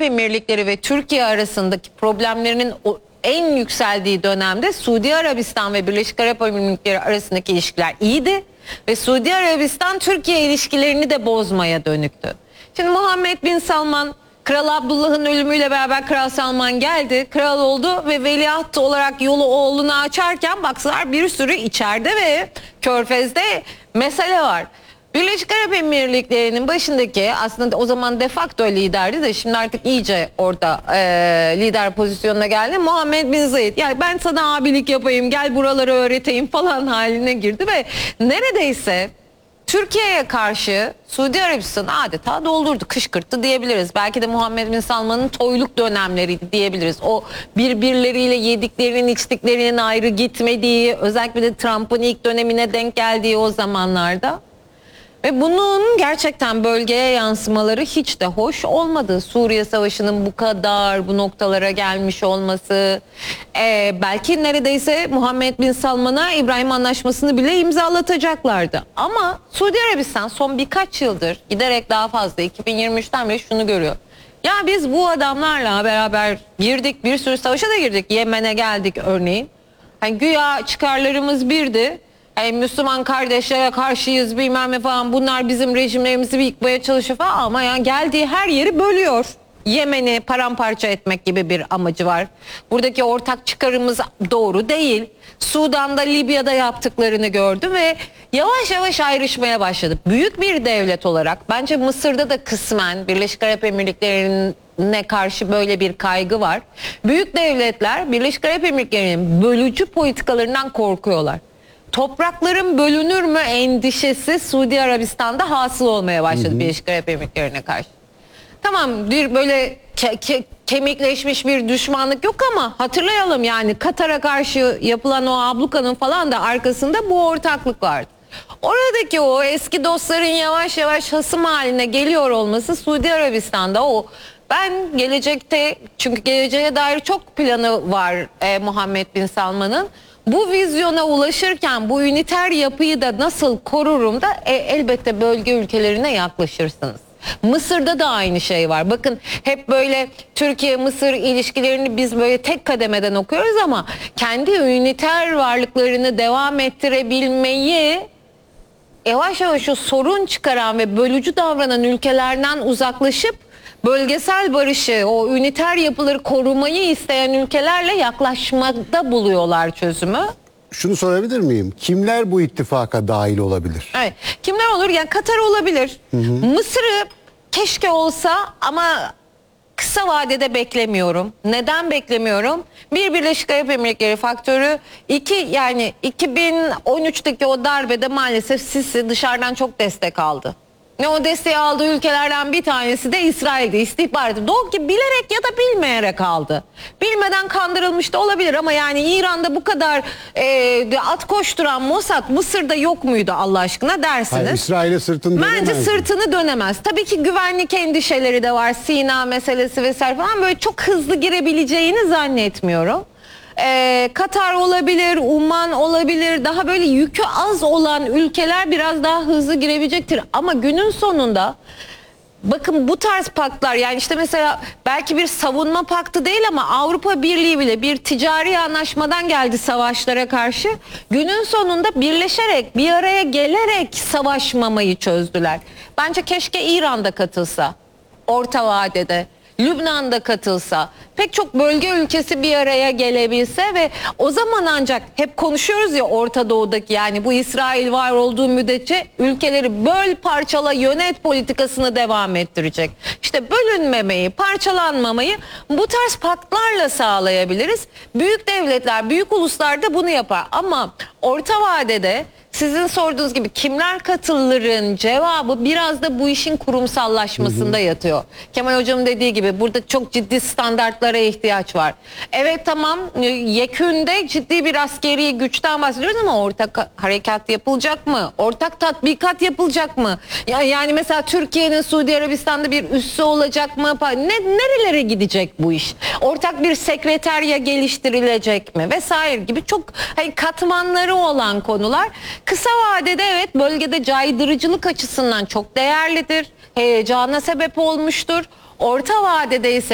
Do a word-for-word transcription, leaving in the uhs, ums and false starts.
Emirlikleri ve Türkiye arasındaki problemlerinin o en yükseldiği dönemde Suudi Arabistan ve Birleşik Arap Emirlikleri arasındaki ilişkiler iyiydi ve Suudi Arabistan Türkiye ilişkilerini de bozmaya dönüktü. Şimdi Muhammed Bin Salman, Kral Abdullah'ın ölümüyle beraber Kral Salman geldi, kral oldu ve veliaht olarak yolu oğluna açarken baksalar bir sürü içeride ve Körfez'de mesele var. Birleşik Arap Emirlikleri'nin başındaki aslında o zaman de facto liderdi de şimdi artık iyice orada e, lider pozisyonuna geldi. Muhammed Bin Zayed, yani ben sana abilik yapayım, gel buraları öğreteyim falan haline girdi ve neredeyse Türkiye'ye karşı Suudi Arabistan adeta doldurdu, kışkırttı diyebiliriz. Belki de Muhammed Bin Salman'ın toyluk dönemleriydi diyebiliriz. O birbirleriyle yediklerinin içtiklerinin ayrı gitmediği, özellikle de Trump'ın ilk dönemine denk geldiği o zamanlarda. Ve bunun gerçekten bölgeye yansımaları hiç de hoş olmadı. Suriye Savaşı'nın bu kadar bu noktalara gelmiş olması, e, belki neredeyse Muhammed Bin Salman'a İbrahim Anlaşması'nı bile imzalatacaklardı. Ama Suudi Arabistan son birkaç yıldır giderek daha fazla, iki bin yirmi üçten beri şunu görüyor. Ya biz bu adamlarla beraber girdik, bir sürü savaşa da girdik. Yemen'e geldik örneğin. Yani güya çıkarlarımız birdi. Yani Müslüman kardeşlere karşıyız bilmem ne falan, bunlar bizim rejimlerimizi yıkmaya çalışıyor falan, ama yani geldiği her yeri bölüyor. Yemen'i paramparça etmek gibi bir amacı var. Buradaki ortak çıkarımız doğru değil. Sudan'da, Libya'da yaptıklarını gördü ve yavaş yavaş ayrışmaya başladı. Büyük bir devlet olarak bence Mısır'da da kısmen Birleşik Arap Emirlikleri'ne karşı böyle bir kaygı var. Büyük devletler Birleşik Arap Emirlikleri'nin bölücü politikalarından korkuyorlar. Toprakların bölünür mü endişesi Suudi Arabistan'da hasıl olmaya başladı, hı hı, Birleşik Arap Emirlikleri'ne karşı. Tamam, bir böyle ke ke kemikleşmiş bir düşmanlık yok ama hatırlayalım, yani Katar'a karşı yapılan o ablukanın falan da arkasında bu ortaklık vardı. Oradaki o eski dostların yavaş yavaş hasım haline geliyor olması Suudi Arabistan'da o, ben gelecekte, çünkü geleceğe dair çok planı var e, Muhammed Bin Salman'ın. Bu vizyona ulaşırken bu üniter yapıyı da nasıl korurum da e, elbette bölge ülkelerine yaklaşırsınız. Mısır'da da aynı şey var. Bakın hep böyle Türkiye-Mısır ilişkilerini biz böyle tek kademeden okuyoruz ama kendi üniter varlıklarını devam ettirebilmeyi yavaş yavaş o sorun çıkaran ve bölücü davranan ülkelerden uzaklaşıp bölgesel barışı, o üniter yapıları korumayı isteyen ülkelerle yaklaşmada buluyorlar çözümü. Şunu sorabilir miyim? Kimler bu ittifaka dahil olabilir? Evet. Kimler olur? Yani Katar olabilir. Hı hı. Mısır'ı keşke olsa ama kısa vadede beklemiyorum. Neden beklemiyorum? Bir, Birleşik Arap Emirlikleri faktörü. İki, yani iki bin on üçteki o darbede maalesef Sisi dışarıdan çok destek aldı. Ne o desteği aldığı ülkelerden bir tanesi de İsrail'de, istihbaratı. Doğru ki bilerek ya da bilmeyerek aldı. Bilmeden kandırılmış da olabilir ama yani İran'da bu kadar e, at koşturan Mossad Mısır'da yok muydu Allah aşkına dersiniz. Hayır, İsrail'e sırtını dönemez. Bence sırtını dönemez. Tabii ki güvenlik endişeleri de var. Sina meselesi vesaire falan, böyle çok hızlı girebileceğini zannetmiyorum. Ee, Katar olabilir, Umman olabilir, daha böyle yükü az olan ülkeler biraz daha hızlı girebilecektir. Ama günün sonunda bakın bu tarz paktlar, yani işte mesela belki bir savunma paktı değil ama Avrupa Birliği bile bir ticari anlaşmadan geldi savaşlara karşı. Günün sonunda birleşerek, bir araya gelerek savaşmamayı çözdüler. Bence keşke İran'da katılsa orta vadede. Lübnan'da katılsa, pek çok bölge ülkesi bir araya gelebilse ve o zaman ancak hep konuşuyoruz ya Orta Doğu'daki, yani bu İsrail var olduğu müddetçe ülkeleri böl parçala yönet politikasını devam ettirecek. İşte bölünmemeyi, parçalanmamayı bu tarz paktlarla sağlayabiliriz. Büyük devletler, büyük uluslar da bunu yapar ama orta vadede sizin sorduğunuz gibi kimler katılırın cevabı biraz da bu işin kurumsallaşmasında, hı hı, yatıyor. Kemal Hocam'ın dediği gibi burada çok ciddi standartlara ihtiyaç var. Evet, tamam, yekünde ciddi bir askeri güçten bahsediyoruz ama ortak harekat yapılacak mı? Ortak tatbikat yapılacak mı? Yani mesela Türkiye'nin Suudi Arabistan'da bir üssü olacak mı? Ne, nerelere gidecek bu iş? Ortak bir sekreterya geliştirilecek mi? Vesaire gibi çok hani katmanları olan konular. Kısa vadede evet bölgede caydırıcılık açısından çok değerlidir. Heyecana sebep olmuştur. Orta vadede ise